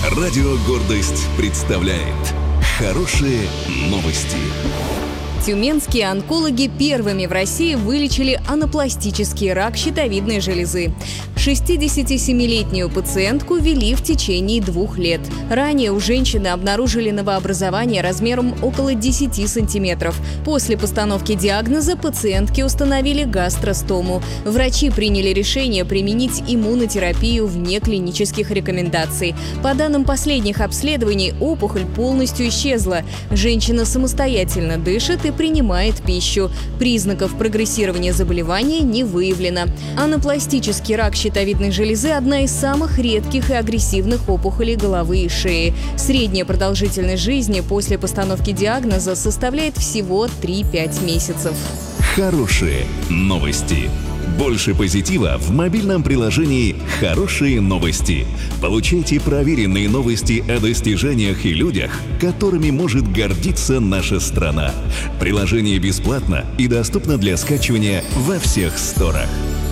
Радио «Гордость» представляет хорошие новости. Тюменские онкологи первыми в России вылечили анапластический рак щитовидной железы. 67-летнюю пациентку вели в течение 2 лет. Ранее у женщины обнаружили новообразование размером около 10 сантиметров. После постановки диагноза пациентке установили гастростому. Врачи приняли решение применить иммунотерапию вне клинических рекомендаций. По данным последних обследований, опухоль полностью исчезла. Женщина самостоятельно дышит и принимает пищу. Признаков прогрессирования заболевания не выявлено. Анапластический рак щитовидной железы – одна из самых редких и агрессивных опухолей головы и шеи. Средняя продолжительность жизни после постановки диагноза составляет всего 3-5 месяцев. Хорошие новости. Больше позитива в мобильном приложении «Хорошие новости». Получайте проверенные новости о достижениях и людях, которыми может гордиться наша страна. Приложение бесплатно и доступно для скачивания во всех сторах.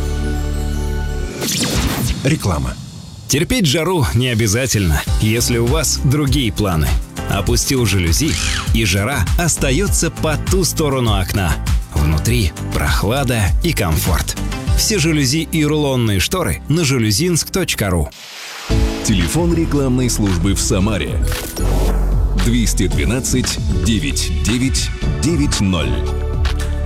Реклама. Терпеть жару не обязательно, если у вас другие планы. Опустил жалюзи, и жара остается по ту сторону окна. Внутри прохлада и комфорт. Все жалюзи и рулонные шторы на жалюзинск.ру. Телефон рекламной службы в Самаре 212 9990.